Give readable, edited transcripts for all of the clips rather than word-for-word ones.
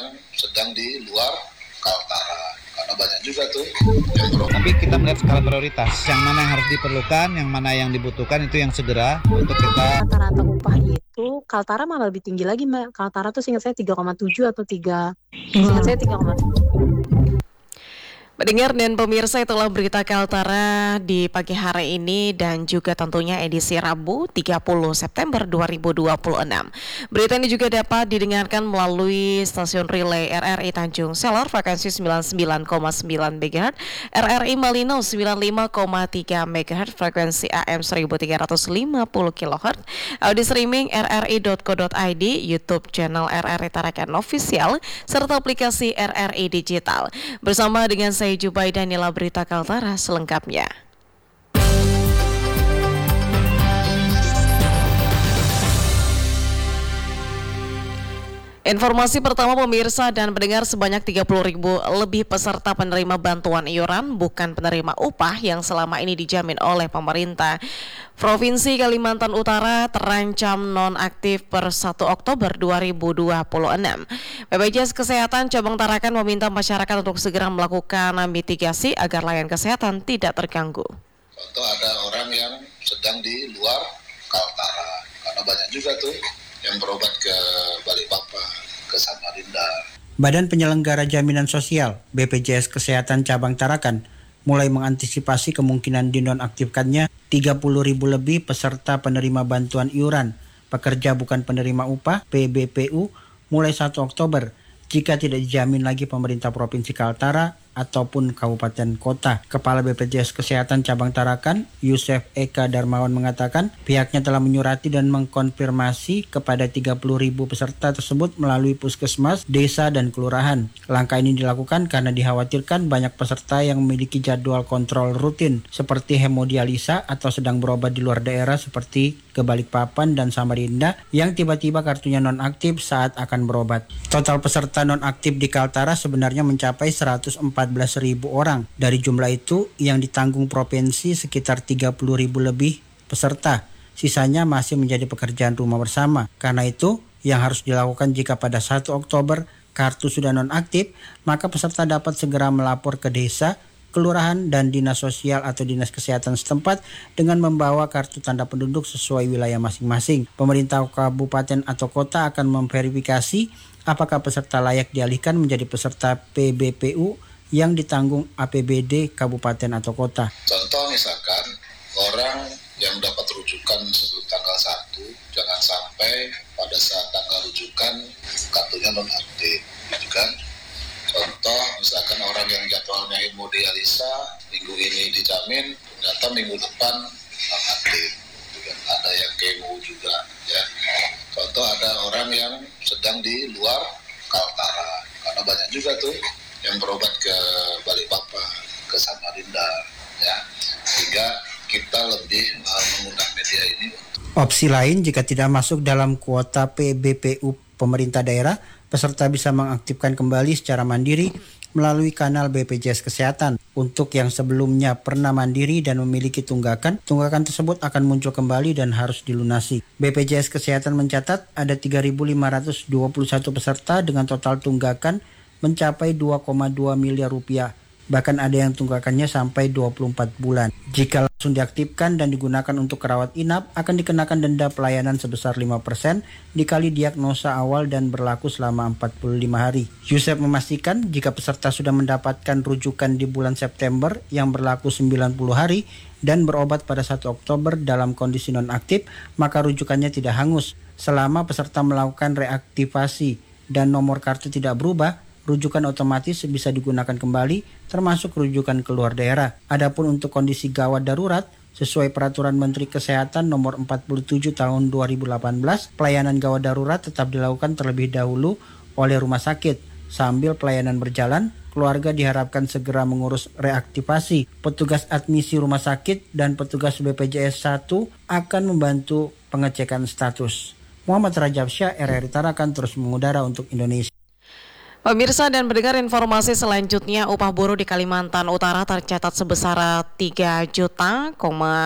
yang sedang di luar Kaltara. Karena banyak juga tuh. Tapi kita melihat skala prioritas, yang mana yang harus diperlukan, yang mana yang dibutuhkan itu yang segera untuk kita. Rata-rata upah itu Kaltara malah lebih tinggi lagi, Mbak. Kaltara tuh seingat saya 3,7 atau 3. Seingat saya 3,7. Pendengar dan pemirsa, itulah berita Kaltara di pagi hari ini dan juga tentunya edisi Rabu 30 September 2026. Berita ini juga dapat didengarkan melalui stasiun relay RRI Tanjung Selor frekuensi 99,9 MHz, RRI Malino 95,3 MHz frekuensi AM 1350 kHz, audio streaming rri.co.id, YouTube channel RRI Tarakan Official, serta aplikasi RRI Digital. Bersama dengan saya Jubaida, inilah berita Kaltara selengkapnya. Informasi pertama pemirsa dan pendengar, sebanyak 30.000 lebih peserta penerima bantuan iuran bukan penerima upah yang selama ini dijamin oleh pemerintah Provinsi Kalimantan Utara terancam nonaktif per 1 Oktober 2026. BPJS Kesehatan Cabang Tarakan meminta masyarakat untuk segera melakukan mitigasi agar layanan kesehatan tidak terganggu. Contoh ada orang yang sedang di luar Kaltara, karena banyak juga tuh yang berobat ke Balikpapan, ke Samarinda. Badan Penyelenggara Jaminan Sosial BPJS Kesehatan Cabang Tarakan mulai mengantisipasi kemungkinan dinonaktifkannya 30.000 lebih peserta penerima bantuan iuran pekerja bukan penerima upah PBPU mulai 1 Oktober jika tidak dijamin lagi pemerintah Provinsi Kaltara ataupun kabupaten kota. Kepala BPJS Kesehatan Cabang Tarakan, Yusef Eka Darmawan mengatakan pihaknya telah menyurati dan mengkonfirmasi kepada 30.000 peserta tersebut melalui puskesmas, desa, dan kelurahan. Langkah ini dilakukan karena dikhawatirkan banyak peserta yang memiliki jadwal kontrol rutin seperti hemodialisa atau sedang berobat di luar daerah seperti ke Balikpapan dan Samarinda yang tiba-tiba kartunya nonaktif saat akan berobat. Total peserta nonaktif di Kaltara sebenarnya mencapai 114.000 orang. Dari jumlah itu yang ditanggung provinsi sekitar 30.000 lebih peserta. Sisanya masih menjadi pekerjaan rumah bersama. Karena itu yang harus dilakukan jika pada 1 Oktober kartu sudah nonaktif, maka peserta dapat segera melapor ke desa, kelurahan, dan dinas sosial atau dinas kesehatan setempat dengan membawa kartu tanda penduduk sesuai wilayah masing-masing. Pemerintah kabupaten atau kota akan memverifikasi apakah peserta layak dialihkan menjadi peserta PBPU yang ditanggung APBD kabupaten atau kota. Contoh misalkan orang yang dapat rujukan sebelum tanggal 1, jangan sampai pada saat tanggal rujukan kartunya nonaktif, gitu kan? Contoh misalkan orang yang jadwalnya hemodialisa minggu ini dijamin, ternyata minggu depan nonaktif, gitu kan? Ada yang kemo juga, ya. Contoh ada orang yang sedang di luar Kaltara, karena banyak juga tuh yang berobat ke Balikpapan, ke Samarinda, ya. Sehingga kita lebih menggunakan media ini. Opsi lain, jika tidak masuk dalam kuota PBPU pemerintah daerah, peserta bisa mengaktifkan kembali secara mandiri melalui kanal BPJS Kesehatan. Untuk yang sebelumnya pernah mandiri dan memiliki tunggakan tersebut akan muncul kembali dan harus dilunasi. BPJS Kesehatan mencatat ada 3.521 peserta dengan total tunggakan mencapai 2,2 miliar rupiah. Bahkan ada yang tunggakannya sampai 24 bulan. Jika langsung diaktifkan dan digunakan untuk rawat inap, akan dikenakan denda pelayanan sebesar 5% dikali diagnosa awal dan berlaku selama 45 hari. Yusef memastikan jika peserta sudah mendapatkan rujukan di bulan September yang berlaku 90 hari dan berobat pada 1 Oktober dalam kondisi nonaktif, maka rujukannya tidak hangus. Selama peserta melakukan reaktivasi dan nomor kartu tidak berubah, rujukan otomatis bisa digunakan kembali, termasuk rujukan keluar daerah. Adapun untuk kondisi gawat darurat, sesuai Peraturan Menteri Kesehatan Nomor 47 Tahun 2018, pelayanan gawat darurat tetap dilakukan terlebih dahulu oleh rumah sakit. Sambil pelayanan berjalan, keluarga diharapkan segera mengurus reaktivasi. Petugas admisi rumah sakit dan petugas BPJS 1 akan membantu pengecekan status. Muhammad Rajab Syah, RRI Tarakan, terus mengudara untuk Indonesia. Pemirsa dan pendengar, informasi selanjutnya, upah buruh di Kalimantan Utara tercatat sebesar 3,96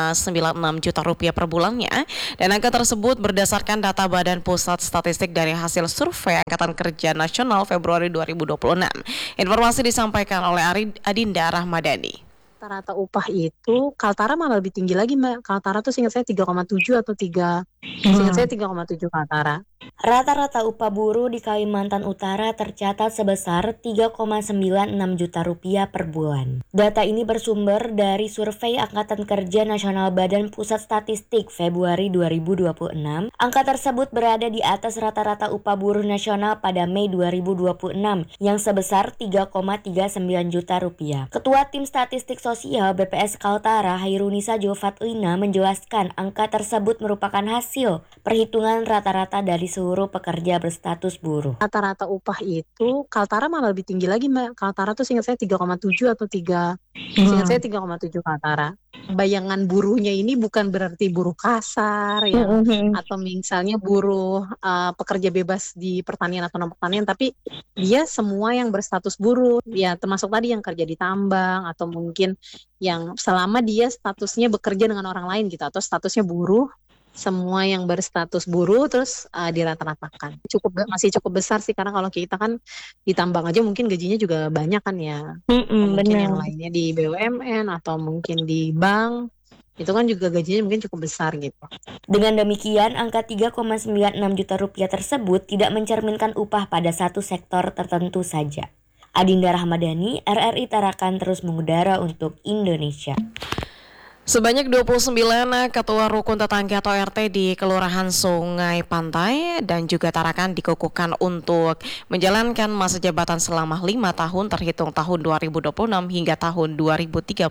juta rupiah per bulannya, dan angka tersebut berdasarkan data Badan Pusat Statistik dari hasil survei Angkatan Kerja Nasional Februari 2026. Informasi disampaikan oleh Adinda Rahmadani. Rata-rata upah itu Kaltara malah lebih tinggi lagi, Mbak. Kaltara tuh seingat saya 3,7 atau 3. Seingat saya 3,7 Kaltara. Rata-rata upah buruh di Kalimantan Utara tercatat sebesar 3,96 juta rupiah per bulan. Data ini bersumber dari survei Angkatan Kerja Nasional Badan Pusat Statistik Februari 2026. Angka tersebut berada di atas rata-rata upah buruh nasional pada Mei 2026 yang sebesar 3,39 juta rupiah. Ketua Tim Statistik Sosial BPS Kaltara, Hairunisa Jovatlina, menjelaskan angka tersebut merupakan hasil perhitungan rata-rata dari seluruh pekerja berstatus buruh. Rata-rata upah itu Kaltara malah lebih tinggi lagi, Mbak. Kaltara tuh seingat saya 3,7 atau 3. Seingat saya 3,7 Kaltara. Bayangan buruhnya ini bukan berarti buruh kasar ya, atau misalnya buruh pekerja bebas di pertanian atau non pertanian, tapi dia semua yang berstatus buruh, ya termasuk tadi yang kerja di tambang atau mungkin yang selama dia statusnya bekerja dengan orang lain gitu, atau statusnya buruh. Semua yang berstatus buruh terus dirata-ratakan. Masih cukup besar sih, karena kalau kita kan di tambang aja mungkin gajinya juga banyak kan ya. Mungkin bener. yang lainnya di BUMN atau mungkin di bank, itu kan juga gajinya mungkin cukup besar gitu. Dengan demikian, angka 3,96 juta rupiah tersebut tidak mencerminkan upah pada satu sektor tertentu saja. Adinda Rahmadani, RRI Tarakan, terus mengudara untuk Indonesia. Sebanyak 29 ketua rukun tetangga atau RT di Kelurahan Sungai Pantai dan juga Tarakan dikukuhkan untuk menjalankan masa jabatan selama 5 tahun terhitung tahun 2026 hingga tahun 2031.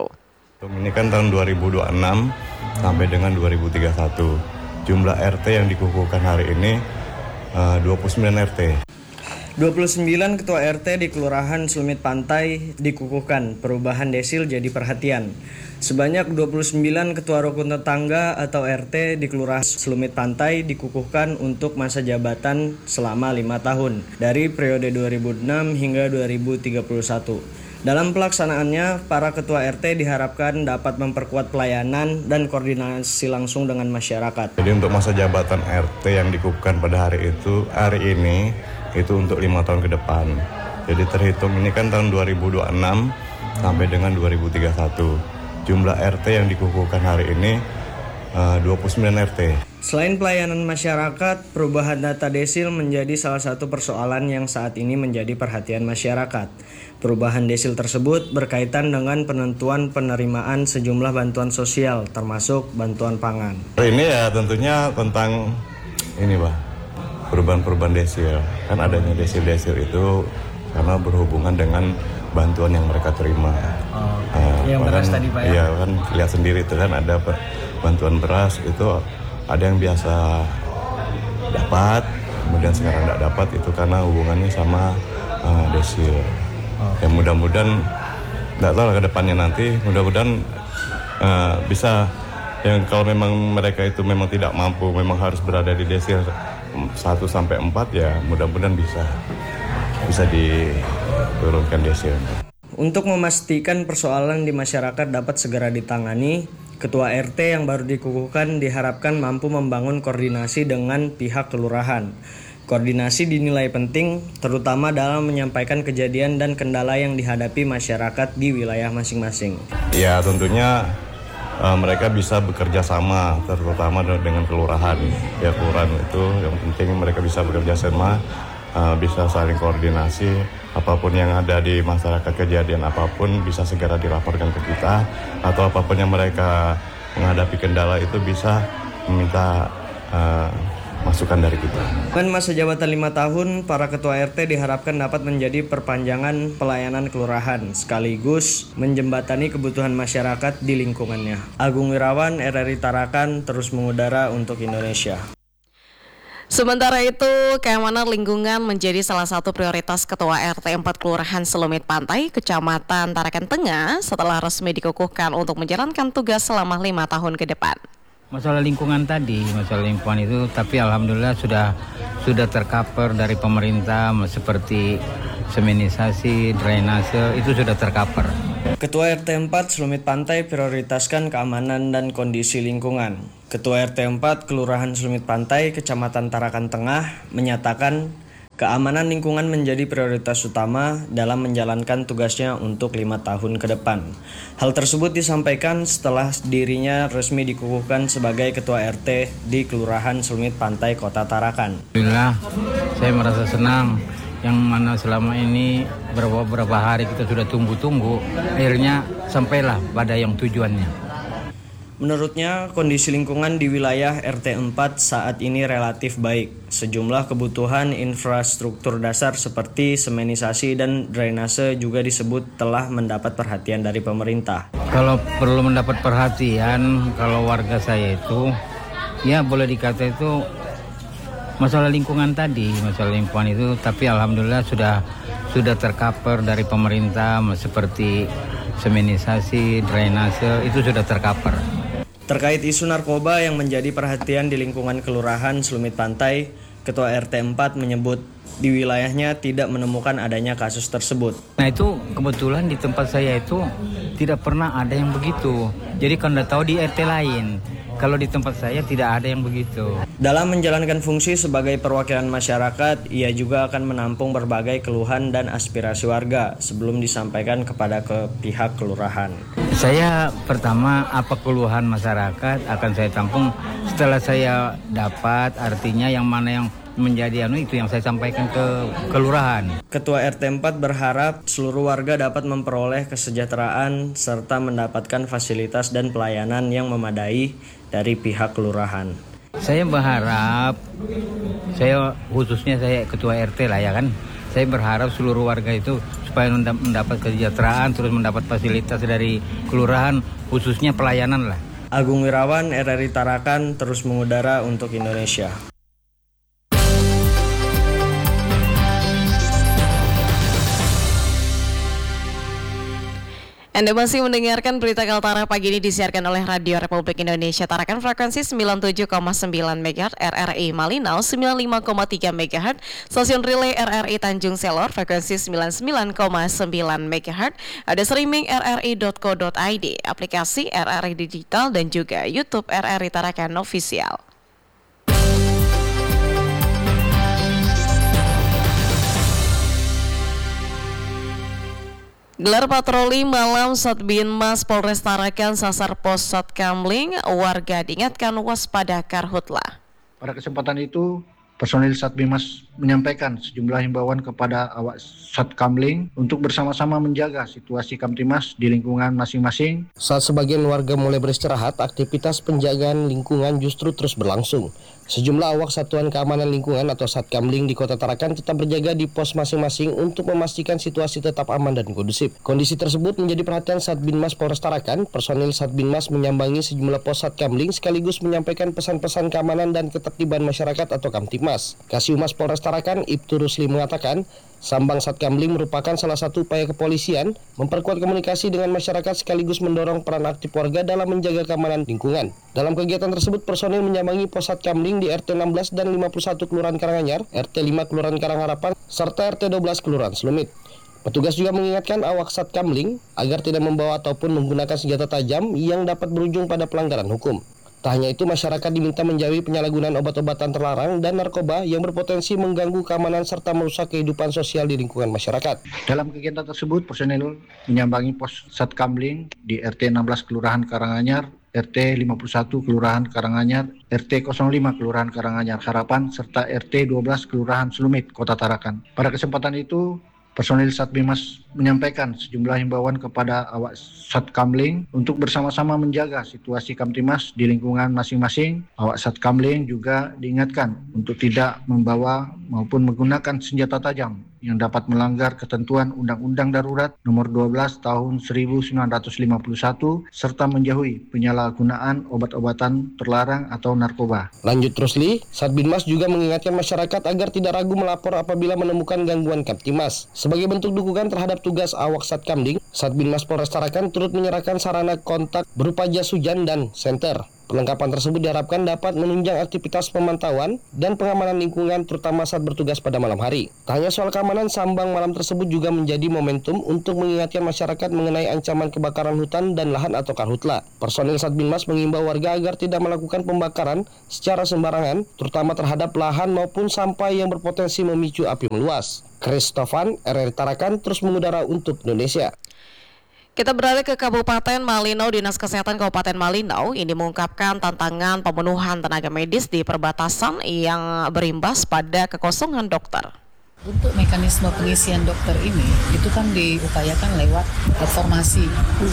Ini kan tahun 2026 sampai dengan 2031. Jumlah RT yang dikukuhkan hari ini 29 RT. 29 ketua RT di Kelurahan Selumit Pantai dikukuhkan, perubahan desil jadi perhatian. Sebanyak 29 ketua rukun tetangga atau RT di Kelurahan Selumit Pantai dikukuhkan untuk masa jabatan selama 5 tahun dari periode 2006 hingga 2031. Dalam pelaksanaannya, para ketua RT diharapkan dapat memperkuat pelayanan dan koordinasi langsung dengan masyarakat. Jadi untuk masa jabatan RT yang dikukuhkan pada hari ini itu untuk 5 tahun ke depan. Jadi terhitung ini kan tahun 2026 sampai dengan 2031. Jumlah RT yang dikukuhkan hari ini 29 RT. Selain pelayanan masyarakat, perubahan data desil menjadi salah satu persoalan yang saat ini menjadi perhatian masyarakat. Perubahan desil tersebut berkaitan dengan penentuan penerimaan sejumlah bantuan sosial, termasuk bantuan pangan. Ini ya tentunya tentang ini, Pak, perubahan desil. Kan adanya desil-desil itu karena berhubungan dengan bantuan yang mereka terima. Yang beras tadi, Pak, ya? Iya kan, lihat sendiri itu kan ada bantuan beras itu ada yang biasa dapat, kemudian sekarang tidak dapat, itu karena hubungannya sama desil. Ya mudah-mudahan, tidak tahu lah ke depannya nanti, mudah-mudahan bisa, yang kalau memang mereka itu memang tidak mampu, memang harus berada di desil 1 sampai 4, ya mudah-mudahan bisa diturunkan desil. Untuk memastikan persoalan di masyarakat dapat segera ditangani, Ketua RT yang baru dikukuhkan diharapkan mampu membangun koordinasi dengan pihak kelurahan. Koordinasi dinilai penting, terutama dalam menyampaikan kejadian dan kendala yang dihadapi masyarakat di wilayah masing-masing. Ya tentunya mereka bisa bekerja sama, terutama dengan kelurahan. Ya kelurahan itu yang penting mereka bisa bekerja sama, bisa saling koordinasi, apapun yang ada di masyarakat, kejadian apapun bisa segera dilaporkan ke kita, atau apapun yang mereka menghadapi kendala itu bisa meminta masukan dari kita. Dengan masa jabatan 5 tahun, para ketua RT diharapkan dapat menjadi perpanjangan pelayanan kelurahan, sekaligus menjembatani kebutuhan masyarakat di lingkungannya. Agung Wirawan, RRI Tarakan, terus mengudara untuk Indonesia. Sementara itu, keamanan lingkungan menjadi salah satu prioritas Ketua RT 4 Kelurahan Selumit Pantai, Kecamatan Tarakan Tengah, setelah resmi dikukuhkan untuk menjalankan tugas selama 5 tahun ke depan. Masalah lingkungan itu, tapi alhamdulillah sudah tercover dari pemerintah seperti seminisasi, drainase itu sudah tercover. Ketua RT 4 Selumit Pantai prioritaskan keamanan dan kondisi lingkungan. Ketua RT 4 Kelurahan Selumit Pantai, Kecamatan Tarakan Tengah menyatakan keamanan lingkungan menjadi prioritas utama dalam menjalankan tugasnya untuk 5 tahun ke depan. Hal tersebut disampaikan setelah dirinya resmi dikukuhkan sebagai Ketua RT di Kelurahan Selumit Pantai, Kota Tarakan. Alhamdulillah, saya merasa senang. Yang mana selama ini beberapa hari kita sudah tunggu-tunggu, akhirnya sampailah pada yang tujuannya. Menurutnya, kondisi lingkungan di wilayah RT 4 saat ini relatif baik. Sejumlah kebutuhan infrastruktur dasar seperti semenisasi dan drainase juga disebut telah mendapat perhatian dari pemerintah. Kalau perlu mendapat perhatian, kalau warga saya itu, ya boleh dikata itu masalah lingkungan itu, tapi alhamdulillah sudah tercover dari pemerintah seperti seminisasi, drainase itu sudah tercover. Terkait isu narkoba yang menjadi perhatian di lingkungan Kelurahan Selumit Pantai, Ketua RT 4 menyebut di wilayahnya tidak menemukan adanya kasus tersebut. Nah itu kebetulan di tempat saya itu tidak pernah ada yang begitu. Jadi kalau Anda tahu di RT lain, kalau di tempat saya tidak ada yang begitu. Dalam menjalankan fungsi sebagai perwakilan masyarakat, ia juga akan menampung berbagai keluhan dan aspirasi warga sebelum disampaikan kepada pihak kelurahan. Saya pertama apa keluhan masyarakat akan saya tampung setelah saya dapat, artinya yang mana yang menjadi itu yang saya sampaikan ke kelurahan. Ketua RT 4 berharap seluruh warga dapat memperoleh kesejahteraan serta mendapatkan fasilitas dan pelayanan yang memadai dari pihak kelurahan. Saya berharap, khususnya saya ketua RT lah ya kan, saya berharap seluruh warga itu supaya mendapat kesejahteraan, terus mendapat fasilitas dari kelurahan, khususnya pelayanan lah. Agung Wirawan, RRI Tarakan, terus mengudara untuk Indonesia. Anda masih mendengarkan berita Kaltara pagi ini disiarkan oleh Radio Republik Indonesia Tarakan frekuensi 97,9 MHz, RRI Malinau 95,3 MHz, stasiun relay RRI Tanjung Selor frekuensi 99,9 MHz, ada streaming rri.co.id, aplikasi RRI Digital dan juga YouTube RRI Tarakan Official. Gelar patroli malam Satbinmas Polres Tarakan sasar pos Satkamling, warga diingatkan waspada karhutla. Pada kesempatan itu, personil Satbinmas menyampaikan sejumlah himbauan kepada awak Satkamling untuk bersama-sama menjaga situasi Kamtimas di lingkungan masing-masing. Saat sebagian warga mulai beristirahat, aktivitas penjagaan lingkungan justru terus berlangsung. Sejumlah awak Satuan Keamanan Lingkungan atau Satkamling di Kota Tarakan tetap berjaga di pos masing-masing untuk memastikan situasi tetap aman dan kondusif. Kondisi tersebut menjadi perhatian Satbinmas Polres Tarakan. Personil Satbinmas menyambangi sejumlah pos Satkamling sekaligus menyampaikan pesan-pesan keamanan dan ketertiban masyarakat atau Kamtimas. Kasih Humas Polres Tarakan, Ibtu Rusli mengatakan, sambang Satkamling merupakan salah satu upaya kepolisian memperkuat komunikasi dengan masyarakat sekaligus mendorong peran aktif warga dalam menjaga keamanan lingkungan. Dalam kegiatan tersebut, personil menyambangi pos Satkamling di RT 16 dan 51 Kelurahan Karanganyar, RT 5 Kelurahan Karangharapan, serta RT 12 Kelurahan Selumit. Petugas juga mengingatkan awak Satkamling agar tidak membawa ataupun menggunakan senjata tajam yang dapat berujung pada pelanggaran hukum. Tak hanya itu, masyarakat diminta menjauhi penyalahgunaan obat-obatan terlarang dan narkoba yang berpotensi mengganggu keamanan serta merusak kehidupan sosial di lingkungan masyarakat. Dalam kegiatan tersebut, personil menyambangi pos Satkamling di RT 16 Kelurahan Karanganyar, RT 51 Kelurahan Karanganyar, RT 05 Kelurahan Karanganyar Harapan, serta RT 12 Kelurahan Selumit, Kota Tarakan. Pada kesempatan itu, personil Satbinmas menyampaikan sejumlah himbauan kepada awak Satkamling untuk bersama-sama menjaga situasi Kamtimas di lingkungan masing-masing. Awak Satkamling juga diingatkan untuk tidak membawa maupun menggunakan senjata tajam yang dapat melanggar ketentuan Undang-Undang Darurat Nomor 12 Tahun 1951 serta menjauhi penyalahgunaan obat-obatan terlarang atau narkoba. Lanjut Rusli, Satbinmas juga mengingatkan masyarakat agar tidak ragu melapor apabila menemukan gangguan Kamtimas. Sebagai bentuk dukungan terhadap tugas awak Satkamling, Satbinmas Polres Tarakan turut menyerahkan sarana kontak berupa jas hujan dan senter. Perlengkapan tersebut diharapkan dapat menunjang aktivitas pemantauan dan pengamanan lingkungan terutama saat bertugas pada malam hari. Tak hanya soal keamanan, sambang malam tersebut juga menjadi momentum untuk mengingatkan masyarakat mengenai ancaman kebakaran hutan dan lahan atau karhutla. Personil Satbinmas mengimbau warga agar tidak melakukan pembakaran secara sembarangan, terutama terhadap lahan maupun sampah yang berpotensi memicu api meluas. Christofan, RRI Tarakan, terus mengudara untuk Indonesia. Kita beralih ke Kabupaten Malinau. Dinas Kesehatan Kabupaten Malinau ini mengungkapkan tantangan pemenuhan tenaga medis di perbatasan yang berimbas pada kekosongan dokter. Untuk mekanisme pengisian dokter ini, itu kan diupayakan lewat formasi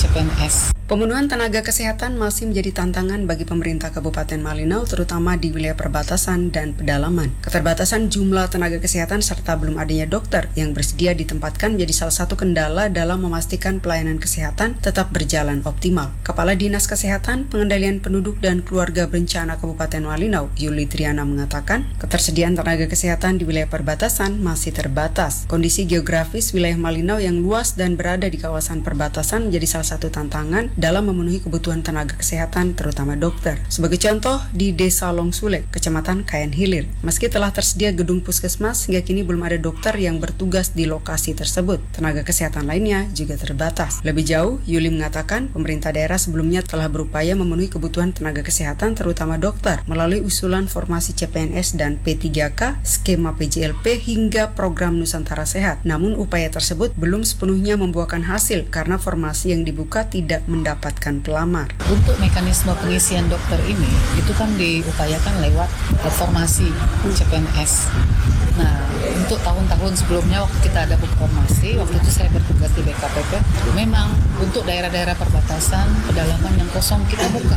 CPNS. Pemenuhan tenaga kesehatan masih menjadi tantangan bagi pemerintah Kabupaten Malinau, terutama di wilayah perbatasan dan pedalaman. Keterbatasan jumlah tenaga kesehatan serta belum adanya dokter yang bersedia ditempatkan menjadi salah satu kendala dalam memastikan pelayanan kesehatan tetap berjalan optimal. Kepala Dinas Kesehatan, Pengendalian Penduduk dan Keluarga Berencana Kabupaten Malinau, Yuli Triana mengatakan, ketersediaan tenaga kesehatan di wilayah perbatasan masih terbatas. Kondisi geografis wilayah Malinau yang luas dan berada di kawasan perbatasan menjadi salah satu tantangan dalam memenuhi kebutuhan tenaga kesehatan, terutama dokter. Sebagai contoh, di Desa Longsule, Kecamatan Kayan Hilir, meski telah tersedia gedung puskesmas, hingga kini belum ada dokter yang bertugas di lokasi tersebut. Tenaga kesehatan lainnya juga terbatas. Lebih jauh, Yuli mengatakan pemerintah daerah sebelumnya telah berupaya memenuhi kebutuhan tenaga kesehatan, terutama dokter, melalui usulan formasi CPNS dan P3K, skema PJLP, hingga program Nusantara Sehat. Namun upaya tersebut belum sepenuhnya membuahkan hasil karena formasi yang dibuka tidak mendapatkan pelamar. Untuk mekanisme pengisian dokter ini, itu kan diupayakan lewat formasi CPNS. Nah, untuk tahun-tahun sebelumnya waktu kita ada formasi, waktu itu saya bertugas di BKPP, memang untuk daerah-daerah perbatasan, pedalaman yang kosong kita buka.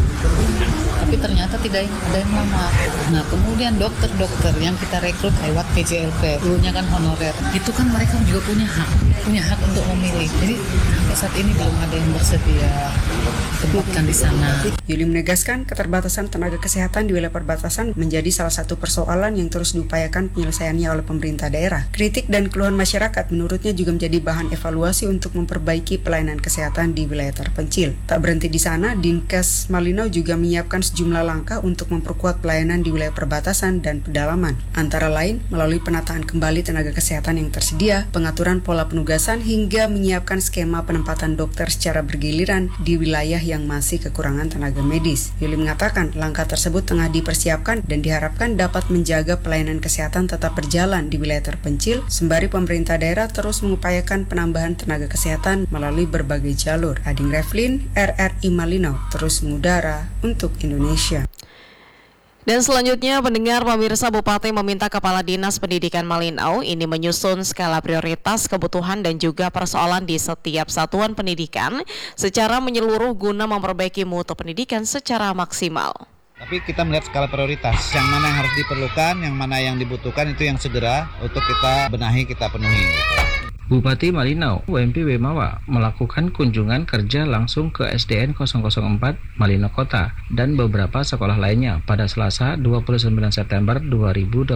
Tapi ternyata tidak ada yang melamar. Nah, kemudian dokter-dokter yang kita rekrut lewat PJLP, dulunya kan honorer, itu kan mereka juga punya hak untuk memilih. Jadi sampai saat ini belum ada yang bersedia tempatkan di sana. Yuli menegaskan keterbatasan tenaga kesehatan di wilayah perbatasan menjadi salah satu persoalan yang terus diupayakan penyelesaiannya oleh pemerintah daerah. Kritik dan keluhan masyarakat menurutnya juga menjadi bahan evaluasi untuk memperbaiki pelayanan kesehatan di wilayah terpencil. Tak berhenti di sana, Dinkes Malinau juga menyiapkan sejumlah langkah untuk memperkuat pelayanan di wilayah perbatasan dan pedalaman. Antara lain melalui penataan kembali tenaga kesehatan yang tersedia, pengaturan pola penugasan, hingga menyiapkan skema penempatan dokter secara bergiliran di wilayah yang masih kekurangan tenaga medis. Yuli mengatakan langkah tersebut tengah dipersiapkan dan diharapkan dapat menjaga pelayanan kesehatan tetap berjalan di wilayah terpencil, sembari pemerintah daerah terus mengupayakan penambahan tenaga kesehatan melalui berbagai jalur. Ading Revlin, RRI Malinau, terus mengudara untuk Indonesia. Dan selanjutnya, pendengar pemirsa, Bupati meminta Kepala Dinas Pendidikan Malinau ini menyusun skala prioritas kebutuhan dan juga persoalan di setiap satuan pendidikan secara menyeluruh guna memperbaiki mutu pendidikan secara maksimal. Tapi kita melihat skala prioritas, yang mana yang harus diperlukan, yang mana yang dibutuhkan, itu yang segera untuk kita benahi, kita penuhi. Bupati Malinau, WMP Wemawa, melakukan kunjungan kerja langsung ke SDN 004 Malinau Kota dan beberapa sekolah lainnya pada Selasa 29 September 2026.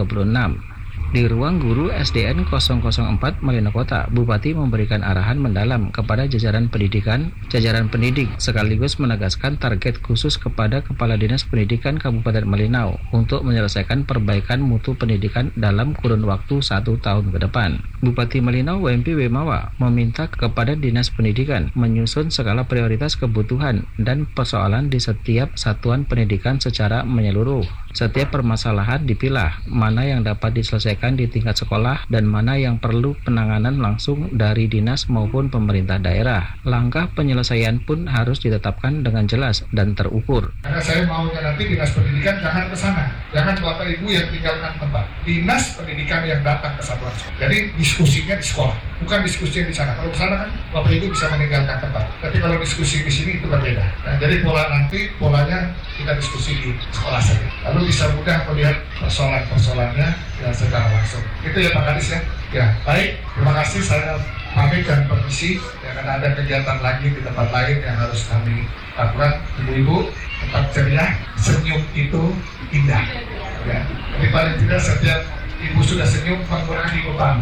Di ruang guru SDN 004 Malinau Kota, Bupati memberikan arahan mendalam kepada jajaran pendidik, sekaligus menegaskan target khusus kepada Kepala Dinas Pendidikan Kabupaten Malinau untuk menyelesaikan perbaikan mutu pendidikan dalam kurun waktu 1 tahun ke depan. Bupati Malinau WMP Wemawa meminta kepada Dinas Pendidikan menyusun skala prioritas kebutuhan dan persoalan di setiap satuan pendidikan secara menyeluruh. Setiap permasalahan dipilah, mana yang dapat diselesaikan di tingkat sekolah dan mana yang perlu penanganan langsung dari dinas maupun pemerintah daerah. Langkah penyelesaian pun harus ditetapkan dengan jelas dan terukur. Karena saya maunya nanti Dinas Pendidikan jangan ke sana, jangan Bapak Ibu yang tinggalkan tempat. Dinas Pendidikan yang datang ke satuan sekolah. Jadi diskusinya di sekolah, bukan diskusi di sana. Kalau ke sana kan Bapak Ibu bisa meninggalkan tempat. Tapi kalau diskusi di sini itu berbeda. Nah, jadi polanya kita diskusi di sekolah saja. Lalu bisa mudah melihat persoalan-persoalannya ya secara langsung. Itu ya Pak Kadis ya. Ya, baik. Terima kasih, saya pamit dan permisi. Ya, karena ada kegiatan lagi di tempat lain yang harus kami lakukan. Ibu-ibu tetap ceria. Senyum itu indah. Ya. Jadi paling tidak setiap ibu sudah senyum mengurangi beban.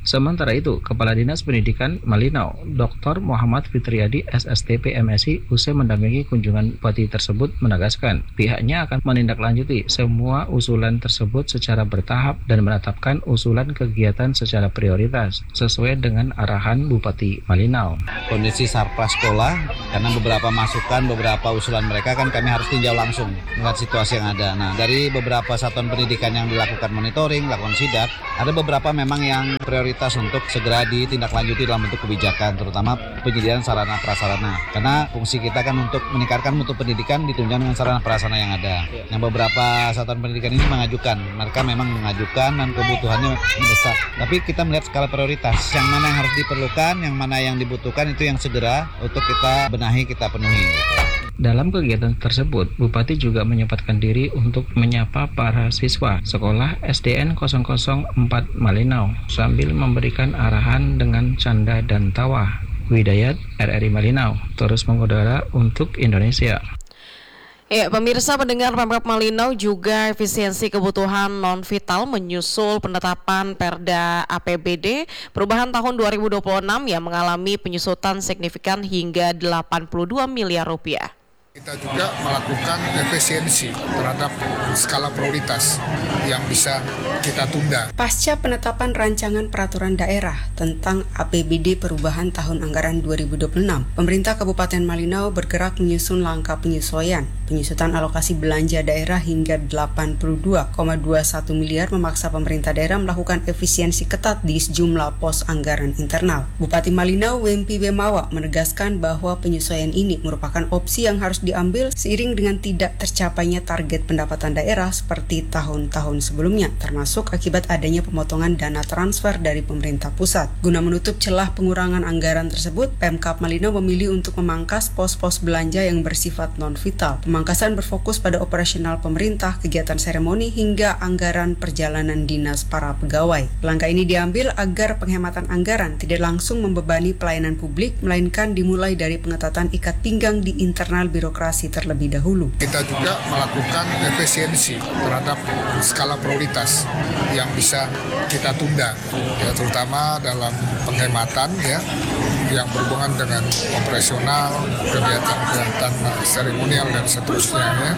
Sementara itu, Kepala Dinas Pendidikan Malinau, Dr. Muhammad Fitriadi, SSTP MSI, usai mendampingi kunjungan bupati tersebut menegaskan pihaknya akan menindaklanjuti semua usulan tersebut secara bertahap dan menetapkan usulan kegiatan secara prioritas sesuai dengan arahan Bupati Malinau. Kondisi sarpra sekolah, karena beberapa masukan, beberapa usulan mereka kan kami harus tinjau langsung melihat situasi yang ada. Nah, dari beberapa satuan pendidikan yang dilakukan monitoring, lakukan sidak, ada beberapa memang yang prioritas untuk segera ditindaklanjuti dalam bentuk kebijakan, terutama penyediaan sarana prasarana. Karena fungsi kita kan untuk meningkatkan mutu pendidikan ditunjang dengan sarana prasarana yang ada. Yang beberapa satuan pendidikan ini mengajukan, mereka memang mengajukan dan kebutuhannya mendesak. Tapi kita melihat skala prioritas, yang mana yang harus diperlukan, yang mana yang dibutuhkan itu yang segera untuk kita benahi, kita penuhi. Dalam kegiatan tersebut, Bupati juga menyempatkan diri untuk menyapa para siswa sekolah SDN 004 Malinau sambil memberikan arahan dengan canda dan tawa. Widayat, RRI Malinau, terus mengudara untuk Indonesia. Ya, pemirsa pendengar, Pemkab Malinau juga efisiensi kebutuhan non-vital menyusul penetapan Perda APBD perubahan tahun 2026 yang mengalami penyusutan signifikan hingga 82 miliar rupiah. Kita juga melakukan efisiensi terhadap skala prioritas yang bisa kita tunda. Pasca penetapan rancangan peraturan daerah tentang APBD perubahan tahun anggaran 2026, pemerintah Kabupaten Malinau bergerak menyusun langkah penyesuaian. Penyusutan alokasi belanja daerah hingga 82,21 miliar memaksa pemerintah daerah melakukan efisiensi ketat di sejumlah pos anggaran internal. Bupati Malinau, Wempi Bemawa, menegaskan bahwa penyesuaian ini merupakan opsi yang harus diambil seiring dengan tidak tercapainya target pendapatan daerah seperti tahun-tahun sebelumnya, termasuk akibat adanya pemotongan dana transfer dari pemerintah pusat. Guna menutup celah pengurangan anggaran tersebut, Pemkab Malinau memilih untuk memangkas pos-pos belanja yang bersifat non-vital. Pemangkasan berfokus pada operasional pemerintah, kegiatan seremoni, hingga anggaran perjalanan dinas para pegawai. Langkah ini diambil agar penghematan anggaran tidak langsung membebani pelayanan publik, melainkan dimulai dari pengetatan ikat pinggang di internal birokrasi terlebih dahulu. Kita juga melakukan efisiensi terhadap skala prioritas yang bisa kita tunda, ya, terutama dalam penghematan, ya, yang berhubungan dengan operasional, kegiatan-kegiatan seremonial dan seterusnya, ya,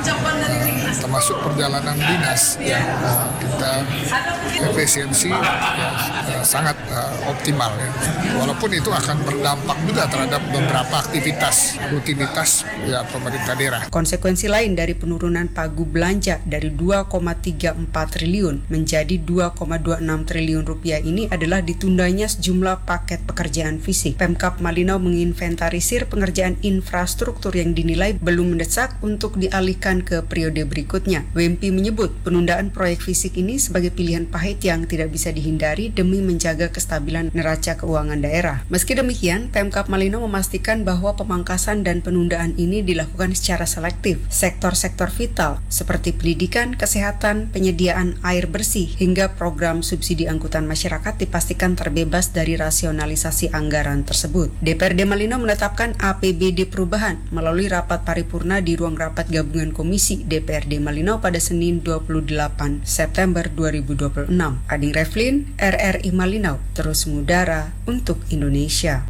termasuk perjalanan dinas yang kita efisiensi sangat optimal, ya. Walaupun itu akan berdampak juga terhadap beberapa aktivitas rutinitas ya pemerintah daerah. Konsekuensi lain dari penurunan pagu belanja dari 2,34 triliun menjadi 2,26 triliun rupiah ini adalah ditundanya sejumlah paket pekerjaan fisik. Pemkab Malinau menginventarisir pengerjaan infrastruktur yang dinilai belum mendesak untuk dialihkan ke periode berikutnya. Wempi menyebut penundaan proyek fisik ini sebagai pilihan pahit yang tidak bisa dihindari demi menjaga kestabilan neraca keuangan daerah. Meski demikian, Pemkab Malinau memastikan bahwa pemangkasan dan penundaan ini dilakukan secara selektif. Sektor-sektor vital seperti pendidikan, kesehatan, penyediaan air bersih, hingga program subsidi angkutan masyarakat dipastikan terbebas dari rasionalisasi anggaran tersebut. DPRD Malinau menetapkan APBD perubahan melalui rapat paripurna di ruang rapat gabungan komisi DPRD Malinau pada Senin 28 September 2026. Ading Reflin, RRI Malinau, terus mengudara untuk Indonesia.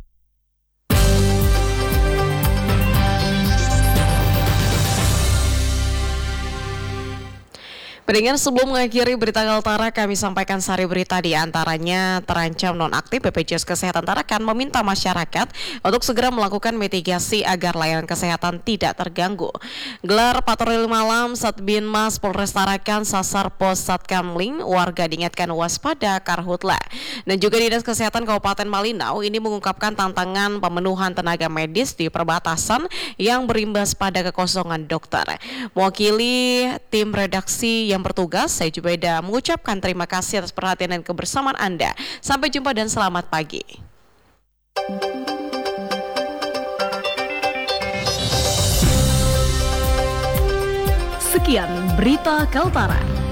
Pendengar, sebelum mengakhiri berita Kaltara, kami sampaikan sari berita di antaranya terancam nonaktif. BPJS Kesehatan Tarakan meminta masyarakat untuk segera melakukan mitigasi agar layanan kesehatan tidak terganggu. Gelar patroli malam Satbinmas Polres Tarakan sasar pos Satkamling, warga diingatkan waspada karhutla. Dan juga Dinas Kesehatan Kabupaten Malinau ini mengungkapkan tantangan pemenuhan tenaga medis di perbatasan yang berimbas pada kekosongan dokter. Mewakili tim redaksi yang bertugas, saya Jubaida mengucapkan terima kasih atas perhatian dan kebersamaan Anda. Sampai jumpa dan selamat pagi. Sekian berita Kaltara.